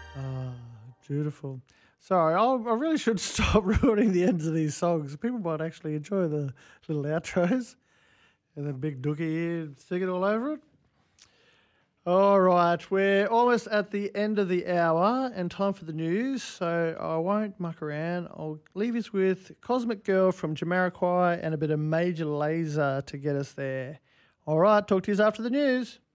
Ah, beautiful. Sorry, I really should stop ruining the ends of these songs. People might actually enjoy the little outros and then big Dookie here singing all over it. All right, we're almost at the end of the hour and time for the news, so I won't muck around. I'll leave us with Cosmic Girl from Jamiroquai and a bit of Major Lazer to get us there. All right, talk to you after the news.